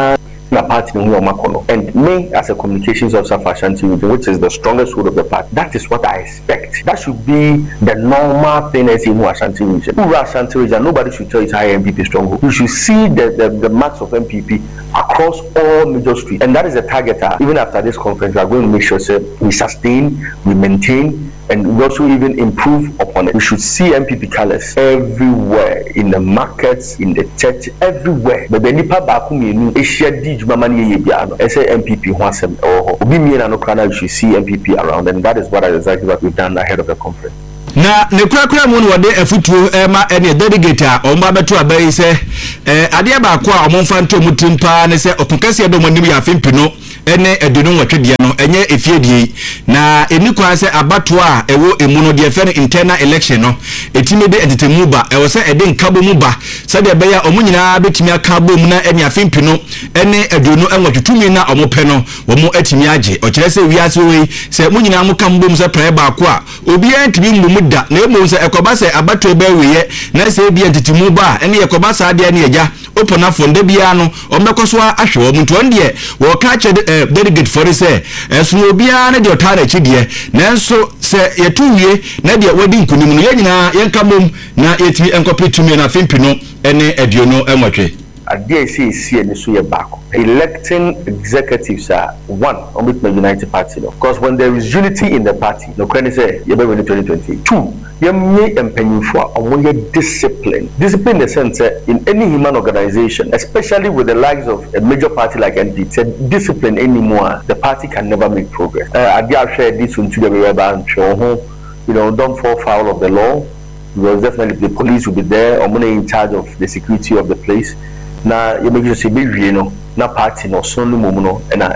na party no hu omakono. And me as a communications officer for Ashanti region, which is the strongest root of the party, that is what I expect. That should be the normal thing as in Ashanti region. Who Ashanti region, nobody should tell you how M P P stronghold. You should see the, the, the marks of M P P across all major streets. And that is the target. Uh, even after this conference, we are going to make sure say, we sustain, we maintain, and we also even improve upon it. We should see M P P colors everywhere, in the markets, in the church, everywhere. But the nipa bakumenu Asia di jumamani yebiano. I say M P P wasem or obi mi na no krana. You should see M P P around, and that is what exactly what we've done ahead of the conference. Na ne kura kura mu no wode afutu ema ene delegate a omba beto abai se eh ade ba ko a omfa nto mutimpa ne se okunkase do monim ya afempino ene edunu nwatwede no enye efiedie na eni kwa se abato a ewo emu no de fe internal election no etime de edetemu ba ewo se ede nkabo mu ba se de be ya omunyina betimi aka bom na ene afempino ene edunu enwatwetumi na omope no wo mu atimi age o kire se wiase we se munyina mu kam bom se prae ba ko a obi antimi mu da na emu se ekoba se abato be weye na se bi edetemu ba ene ekoba sa ade ne eja opona fonde bia no ombekoso ahwe wo muntu onde wo ka che delegate for say esu obia na de otara chidie nanso se yetuwie na de wadi nkunim no yenyina yenkamom na yetimi enkopetumi na fimpino ene aduono enwatwe Adia say see and so back. Electing executives are one on with the United Party. Of course, when there is unity in the party, no can say you better win twenty twenty. Two, you may empower for a discipline. Discipline in the sense in any human organization, especially with the likes of a major party like N P P, discipline anymore, the party can never make progress. Adia share this into the web show, you know, don't fall foul of the law. Because definitely the police will be there, or money in charge of the security of the place. Na you make sure be you know na party no so no mumu na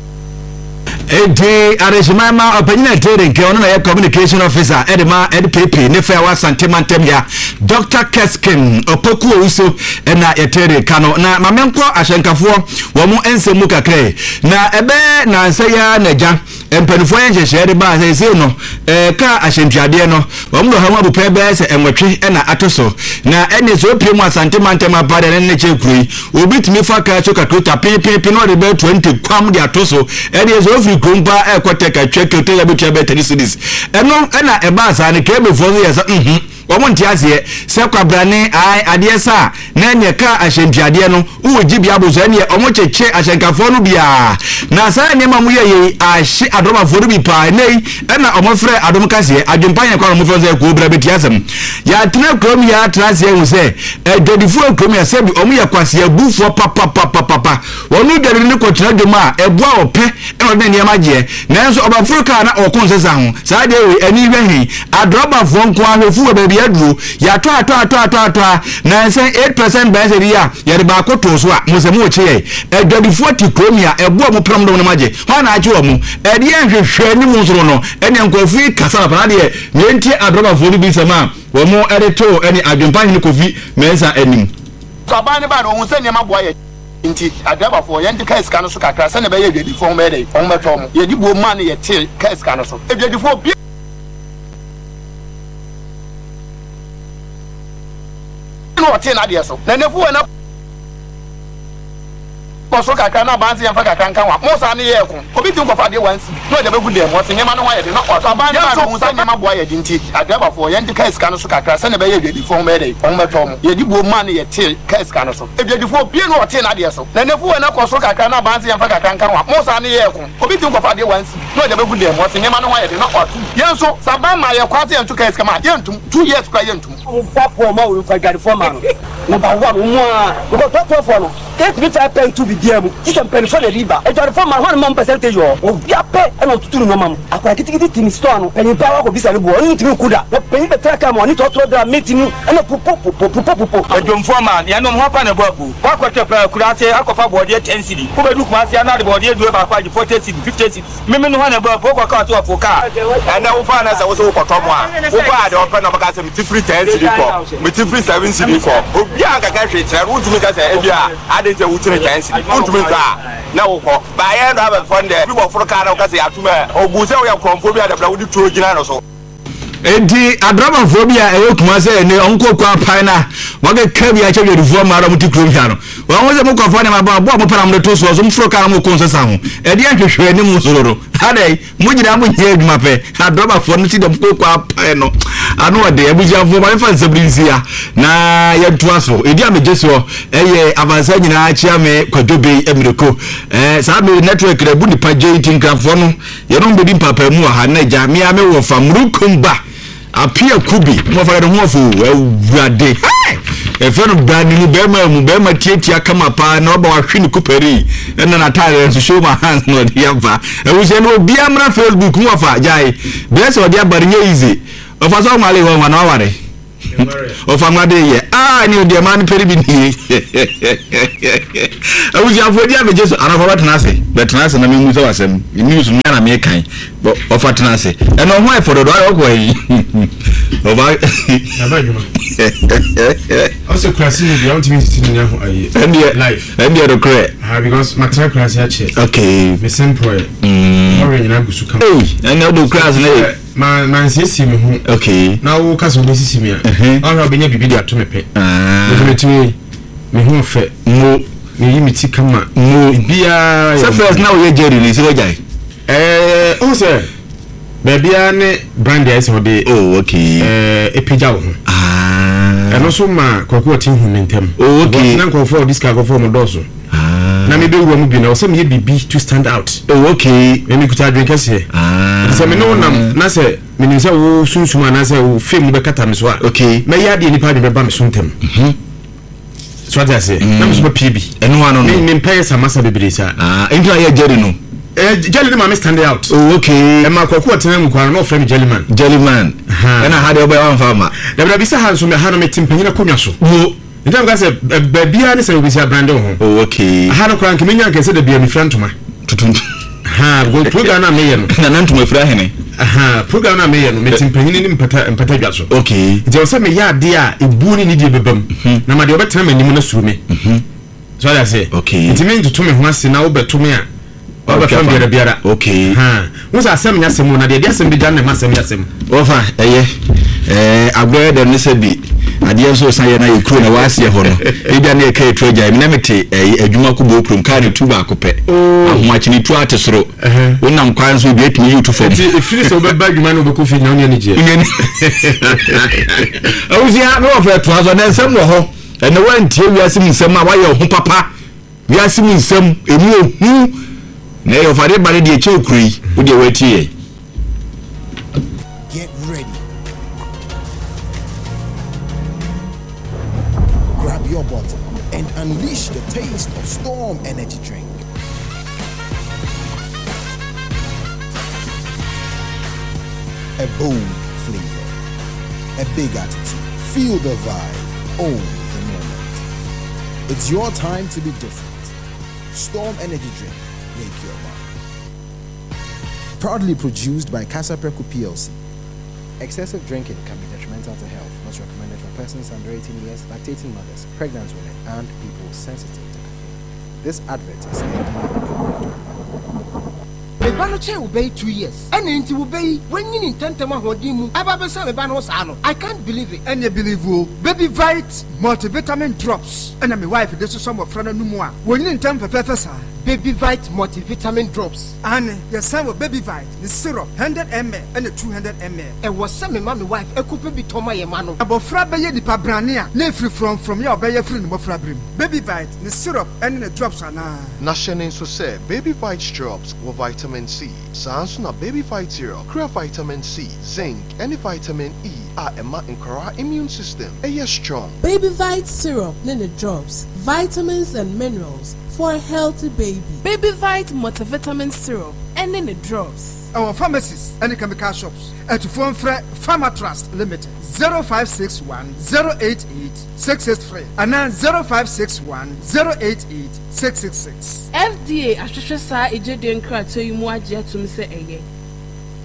enti arejimama opanyina tere nke ono na ya communication officer edema edpp ne fa wa santemantem ya Doctor Keskin opoku ouso na etere kano na mamenko ahyenkafo wo mu ensemu kakre na ebe na nsaya naja empanifo yenhyehyere ba sese no eh ka ahyempiade no wo mu hawa bupe be se enwetwe na atoso na ene so pie mu asantemantem apade ne ne chekrui obitimi fa ka choka tota pipipi no de be twenty kwam de atoso ene so free kumpa e kwateka tweke ya betu ya betri cities eno ena eba sa ne kebe fo ye sa mhm omo ntiase se kwabrane ai ade sa na ne ka ahyempiade no wo gibia bozo ne omo cheche ahyenkafo no bia na sa ne mamu ye ye ahye adoma fo bi pa nei ena omo frɛ adom kase adwempa ye kwa omo fo se ko bra betiasem ya tena krom ya trase hu se edodifo krom ya se bi omo ye kwase abufo papa papa papa wonu dare ne ko tena dwuma ebua ope eno de ne magie nanso obafurka na okonse sa ho sa de we ani hwehi adroba fo nko ahwefu ba adru ya to ato ato ato ato na nsen eight percent base ya ya de ba ko to so a musemu ochi ye edwadifo ti kromia ebo mu pram do no maje ho na aje o mu e de hwehwe ni mu so no ene nkofi kasa na de yenti adroba fo ni bi sama wo mu ereto ene adwempa ni kofi mensa anim so abane ba no hu se nyama boa ye nti adaba fo yenti ka iska no so kakra se ne be ye dwadifo me de on beto mu ye di bo ma ne ye te ka iska no so e dwadifo bi no te na de so na nefu na poso kakra na banzi yamfa kakra nkan wa mo sa ne ye ko obi tin ko fa de wansi no de be gu de mo se nyema no wa ye de na oto aban na no sa nyema boa ye dinti adaba fo ye ndi ka iska no so kakra se ne be ye dwedi fo me de on meto mo ye di bo ma ne ye te ka iska no so e dwedi fo bi no te na de so na nefu na ko so kakra na banzi yamfa kakra nkan wa mo sa ne ye ko obi tin ko fa de wansi no de be gu de mo se nyema no wa ye de na oto ye so saban ma ye kwate ye ntu ka iska ma ye ntum two years kwa ye ntum papo ma wo kwa dwedi fo ma no number one mo a ko to to fo no eight me five pen to be diam ti some pen for the riba e dwedi fo ma one man percentage o o bia pe e no tuturu no mam akwa kitikiti timi store no pen pa wa ko bisa le bo oni timi kuda no pen be traka ma oni to to da meeting e no popo popo popo popo adom fo ma ya no ho pa na babu kwa kwa tepa kura se akofa body ten cedi ko be du kuma se na de body du ba kwa forty cedi fifty cedi meme no ho na babu ko kwa to afo ka and wo fa na se wo so ko to mo a wo ba de opa na baka se mi free ten cedi ko mi free seven cedi ko obi anga ka hwe tire wo tumi ka se e bia ade te wo tire ten cedi wo tumi ka na wo ko ba ye ndo aba fonde bi bo furu ka na ka se atuma ogu se wo ya kromfo bi ada bra wo di tuo gina no so enti adrama phobia e okuma se ne onko kwa pan na wage ka bia che wedufo ma ra muti krom hia no wa ho se mukofo ne ma ba bo mo para mo to so so mfro ka mo ko nsesa ho e de ahwehwe ne mu sororo adai mo nyina mo hia adwuma pe adrama fo no ti de ko kwa pan no ano de abujia fo ma fa nsabrinsi ya na ya tuaso e di amejeso eye avansa nyina chia me kwadobe emireko eh sa me network rebu ni page tinkrafo no ye no mbedi papa mu ha na ja me ame wo famrukumba apia kubi mo fa de ho fo awuade e fe no bani mu be ma mu be ma tietia kama pa na oba wa hwe ni kuperi e na natare so show my hands no de yamba e wo se no bia mra Facebook mo fa jai bless o dia barinye easy o fa so male wo ma na ware o fa ma de ye ah ni o de man peri bi ni e wo ja fo dia me jesu ana fa batnase betnase na me mu so wasem news mu na me kan o fa tnase e no ho e for do o ko yi o ba abajuma also classing the ultimate thing now ayi life and the correct ah because my track class ya che okay me simple mm ori na gusu kam eh and no do class na ma man sisi me ho okay na wo ka so be sisi me a ah obenya bibi de ato me pe ah me timi me ho fe mo me yimi ti kama mo bia so first na wo ye jerry ni se wajai eh o se bebia ne brand ya se de oh okay eh epeja wo ah eno so ma kwako tin hu ntem oh okay na kwako for this car go for mo dozo ah na me be wo mu bi na o se me bibi to stand out oh okay me kuta drink ase ah se me no nam na se me ni se wo sunsuma na se wo fame be kata me so a okay me ya de ni pa de be ba me so ntem mhm so what I say na me so P B eno ano no me pay sa masa bebre sa ah ento ya jerry no eh jelly the man stand out oh okay e ma kwako tena mu kwa no frame jelly man jelly man na ha de oba wan farmer da bra bi sa ha so me ha no metim panyina konwa so wo ndam ga se ba bia ne se obi sia brand ho oh okay ha no kran kemenya nke se da bia mi frantuma tutun ha go program na me ye no na nantuma fra hene aha program na me ye no metim panyina ni mpata mpata dwa so okay je o se me ya de a ebu ni ni de bebam na ma de obetena manim na suru me mhm so I say okay ntimi ntutu me ho ase na obeto me a oba fam biara biara okay ha wo sa asem nya semu na de de asem bi dan na masem nya semu ofa eye eh agboye de ne se bi ade so san ye na ye kru na wase ho no e bia na e kai troja me na mete adwuma ko bo krum ka ne tu ba ko pe ahoachi ni tu atesoro wonam kwan so bi etimi yutu fam ti efiri so be ba adwuma no be ko fi nya ne je awuzia no ofa to azo na nsem wo ho ene wantie wiase mu nsem a waye ho papa wiase mu nsem emu ohu na yo fare bare de che okuri wo de watie get ready, grab your bottle and unleash the taste of Storm Energy Drink. A bold flavor, a big attitude, feel the vibe, own the moment. It's your time to be different. Storm Energy Drink, make your mark. Proudly produced by Casa Preco P L C. Excessive drinking can be detrimental to health. Not recommended for persons under eighteen years, lactating mothers, pregnant women, and people sensitive to caffeine. This advert is made. Me bano che obey two years. And inti obey when you intend to mahodimu. Ababesa me bano sano. I can't believe it. And you believe you baby Vite multivitamin drops. And my wife this is some of friend no more. When you intend for professor. Baby Vite multivitamin drops. And your son with Baby Vite, the syrup, one hundred milliliters and the two hundred milliliters. And was some of my wife, a couple be Toma Yamano. About Frabaye di Pabrania, free from from your Bayer friend of Frabrim. Baby Vite, the syrup, and the drops are now. Nashanin so say, Baby Vite drops with vitamin C. Sansuna Baby Vite syrup, clear vitamin C, zinc, and vitamin E are a ma in Kora immune system. A yes strong. Baby Vite syrup, Nene drops, vitamins and minerals for a healthy baby. Baby Vite multivitamin syrup and in the drops. Our pharmacies and chemical shops at Phone Fre Pharma Trust Limited zero five six one zero eight eight six six three and now zero five six one zero eight eight six six six. F D A Ashosha Sa Ejeden Krato Yumu Ajia to Mister Ege.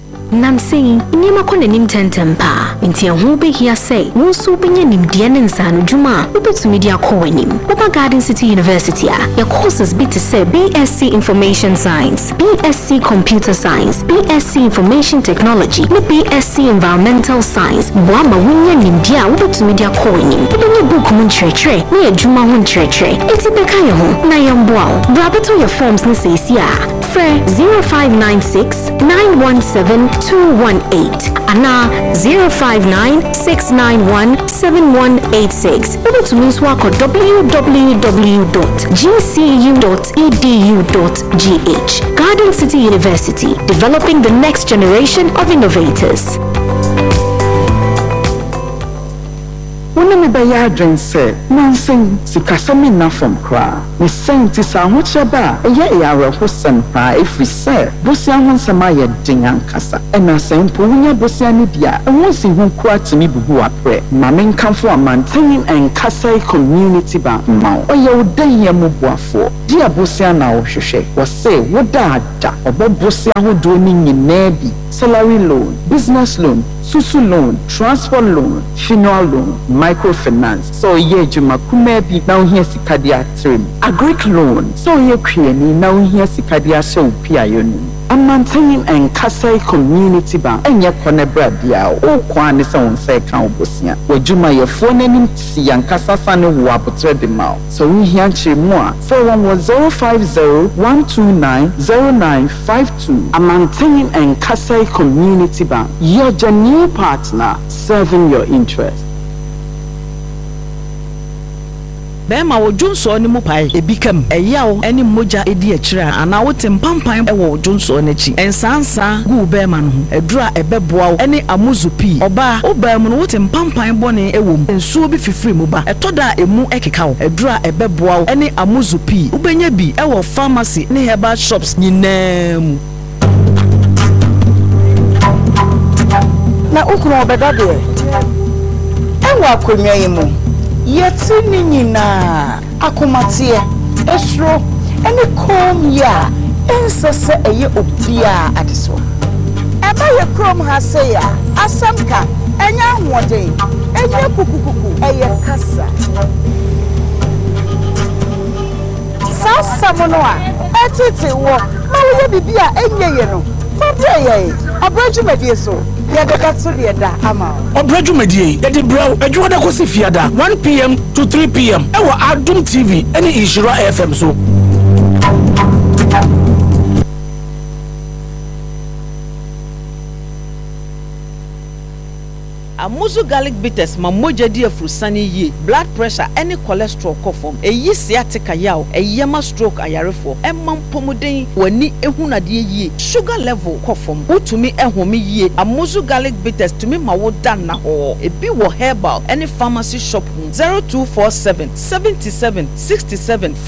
Nancy, Nima Konanim Tentempa, Intia be here say, no souvenir Dian and San Juma, Ubits Media Coenim, Opa Garden City University, your courses be to say B S c Information Science, B S c Computer Science, B S c Information Technology, B S c Environmental Science, Wamba Winyan India, Ubits Media Coenim, Ibn Book Mun Tre, near Juma Hun Tre, Etibekayo, Nayam Bow, Brabato your forms Nissia, Fre zero five nine six nine one seven two one eight, Ana zero five nine six nine one seven one eight six. Able to use work at w w w dot g c u dot e d u dot g h. Garden City University, developing the next generation of innovators. Wona me ba ya adwen se nonsen sikasami na from kra me senti sa hocheba eye ya rehosan pa efri se bosia honsama ye dinyan kasa ena sempo wunya bosia ni dia enwosi hu kwa timi bubu apre ma men kanfo amanten en kasai community ba ma oye odan ye mu boafo dia bosia na ohwehwe wo se woda ada obo bosia hodo ni nyina bi salary loan, business loan, susu loan, transport loan, funeral loan, microfinance. So ye juma kumebi now here sikadia trim. Agric loan. So ye creani now here sikadia so piayoni. I'm maintaining and Kasai Community Bank and yet Conebra Dia or Kwan is on second Bosia. Where Juma your phone and see and Kasasano wapotre the mouth. So we hear more. So one was zero five zero one two nine zero nine five two. I'm maintaining and Kasai Community Bank. You're your new partner serving your interest. Bema wo Johnson ni mu pai ebikam eyawo eni moja edi akira ana wo tempampan e wo Johnson n'achi ensansa gu bema no edura ebeboa wo eni amuzupi oba oba mu no wo tempampan bone ewom ensuo bi fifiri mu ba etoda emu ekeka wo edura ebeboa wo eni amuzupi ubenya bi e wo pharmacy ne herbal shops nyinam na ukuru obeda de e wa akonwa yimu yeti ni nyina akomatie esro ene kom ya ensese eye obia adeso eba ye krom ha se ya asamka enya ahode enya kukukuku eye kasa sasa mono a etiti wo ma wo bibia enye ye no fodre ye abraju medie so ya de katso de da ama obraju medie ya de braw adwo da kosi fiada one p m to three p m e wa Adum T V ene Ishira F M so Amuzu garlic bitters ma moja di afrusani ye blood pressure any cholesterol kofom eyi sciatica yaw eyema stroke ayarefo emam pomuden wani ehunade ye sugar level kofom utumi ehome ye Amuzu garlic bitters tumi ma wodan na ho ebi wo herbal any pharmacy shop zero two four seven seven seven six seven